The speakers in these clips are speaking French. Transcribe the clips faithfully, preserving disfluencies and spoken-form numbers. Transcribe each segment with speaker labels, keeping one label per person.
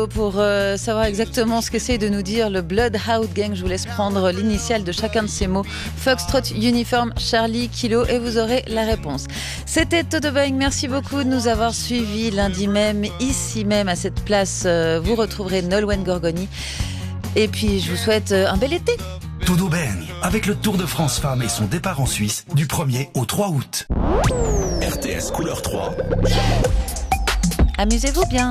Speaker 1: radio pour euh, savoir exactement ce qu'essaie de nous dire le Bloodhound Gang. Je vous laisse prendre l'initiale de chacun de ces mots. Foxtrot, Uniform, Charlie, Kilo, et vous aurez la réponse. C'était Toto Boing. Merci beaucoup de nous avoir suivis lundi même, ici même, à cette place. Euh, vous retrouverez Nolwenn Gorgoni. Et puis, je vous souhaite euh, un bel été.
Speaker 2: Todo Bang, avec le Tour de France Femmes et son départ en Suisse du premier au trois août.
Speaker 3: R T S couleur trois.
Speaker 1: Amusez-vous bien.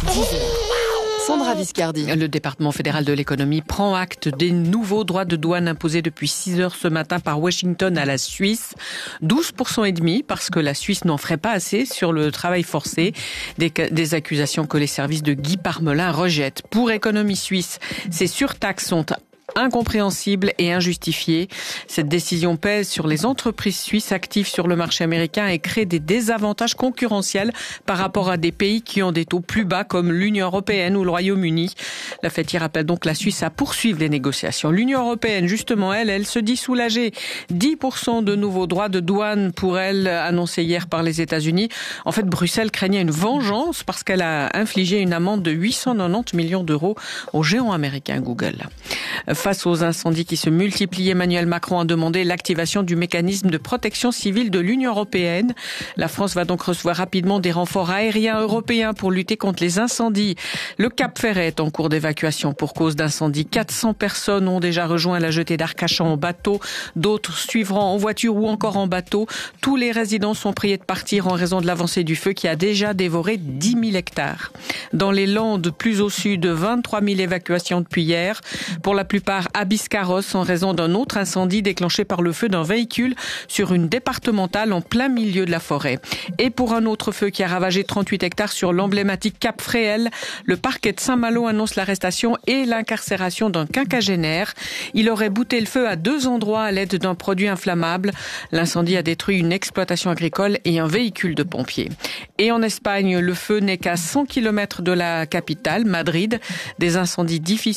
Speaker 4: Sandra Viscardi.
Speaker 5: Le département fédéral de l'économie prend acte des nouveaux droits de douane imposés depuis six heures ce matin par Washington à la Suisse. douze pour cent et demi parce que la Suisse n'en ferait pas assez sur le travail forcé. Des, des accusations que les services de Guy Parmelin rejettent. Pour Économie Suisse, ces surtaxes sont incompréhensible et injustifiée. Cette décision pèse sur les entreprises suisses actives sur le marché américain et crée des désavantages concurrentiels par rapport à des pays qui ont des taux plus bas comme l'Union européenne ou le Royaume-Uni. La F E T I rappelle donc la Suisse à poursuivre les négociations. L'Union européenne, justement, elle, elle se dit soulagée. dix pour cent de nouveaux droits de douane pour elle, annoncés hier par les États-Unis. En fait, Bruxelles craignait une vengeance parce qu'elle a infligé une amende de huit cent quatre-vingt-dix millions d'euros au géant américain Google. Face aux incendies qui se multiplient, Emmanuel Macron a demandé l'activation du mécanisme de protection civile de l'Union européenne. La France va donc recevoir rapidement des renforts aériens européens pour lutter contre les incendies. Le Cap Ferret est en cours d'évacuation pour cause d'incendie. quatre cents personnes ont déjà rejoint la jetée d'Arcachon en bateau. D'autres suivront en voiture ou encore en bateau. Tous les résidents sont priés de partir en raison de l'avancée du feu qui a déjà dévoré dix mille hectares. Dans les Landes, plus au sud, vingt-trois mille évacuations depuis hier. Pour la plupart à Biscarrosse en raison d'un autre incendie déclenché par le feu d'un véhicule sur une départementale en plein milieu de la forêt. Et pour un autre feu qui a ravagé trente-huit hectares sur l'emblématique Cap Fréhel, le parquet de Saint-Malo annonce l'arrestation et l'incarcération d'un quinquagénaire. Il aurait bouté le feu à deux endroits à l'aide d'un produit inflammable. L'incendie a détruit une exploitation agricole et un véhicule de pompiers. Et en Espagne, le feu n'est qu'à cent kilomètres de la capitale, Madrid. Des incendies difficiles